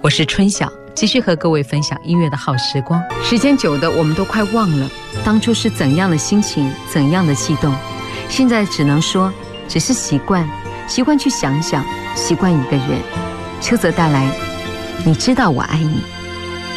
我是春晓，继续和各位分享音乐的好时光。时间久的，我们都快忘了当初是怎样的心情，怎样的悸动。现在只能说，只是习惯去想想，习惯一个人。邱泽带来，你知道我爱你。